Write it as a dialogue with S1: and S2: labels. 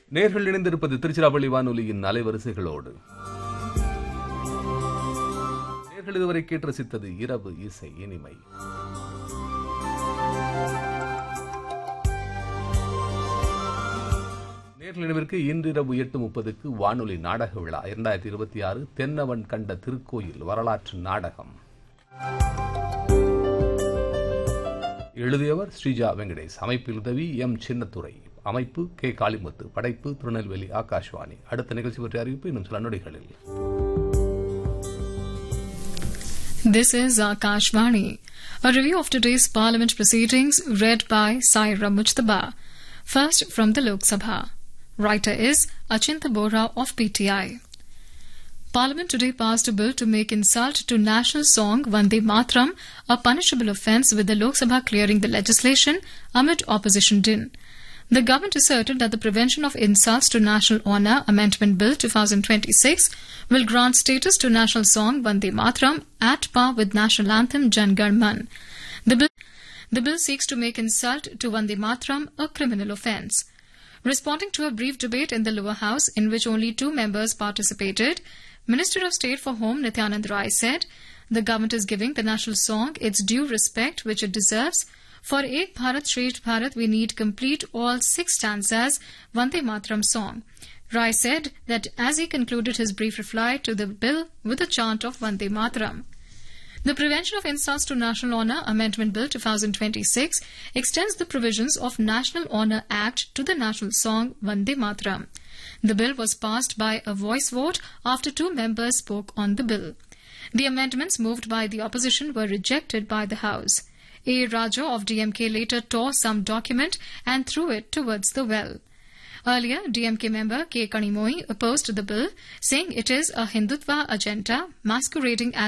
S1: நேர்கள் இணைந்திருப்பது திருச்சிராப்பள்ளி வானொலியின் அலைவரிசைகளோடு. நேர்கள் இதுவரை கேட்டு ரசித்தது இரவு இசை இனிமை. நேர்கள் நினைவிற்கு இன்றிரவு 8:30 வானொலி நாடக விழா 2026 தென்னவன் கண்ட திருக்கோயில் வரலாற்று நாடகம். எழுதியவர் ஸ்ரீஜா வெங்கடேஷ். அமைப்பில் உதவி எம் சின்னத்துரை. அமைப்பு கே காளிமுத்து. படைப்பு திருநெல்வேலி ஆகாஷ்வாணி. அடுத்த நிகழ்ச்சி பற்றிய அறிவிப்பு இன்னும் சில நொடிகளில்.
S2: This is Akashvani. A review of today's Parliament proceedings read by Saira Mujtaba. First from the Lok Sabha. Writer is Achinta Bora of PTI. Parliament today passed a bill to make insult to national song Vande Mataram a punishable offence, with the Lok Sabha clearing the legislation amid opposition din. The government asserted that the Prevention of Insults to National Honour Amendment Bill 2026 will grant status to national song Vande Mataram at par with national anthem Jan Gan Man. The bill seeks to make insult to Vande Mataram a criminal offence. Responding to a brief debate in the lower house in which only 2 members participated, Minister of State for Home Nityanand Rai said the government is giving the national song its due respect which it deserves. For Ek Bharat Shresth Bharat, we need complete all 6 stanzas Vande Mataram song. Rai said that as he concluded his brief reply to the bill with a chant of Vande Mataram. The Prevention of Insults to National Honour Amendment Bill 2026 extends the provisions of National Honour Act to the national song Vande Mataram. The bill was passed by a voice vote after 2 members spoke on the bill. The amendments moved by the opposition were rejected by the House. A. Raja of DMK later tore some document and threw it towards the well. Earlier, DMK member K. Kanimoi opposed the bill, saying it is a Hindutva agenda masquerading as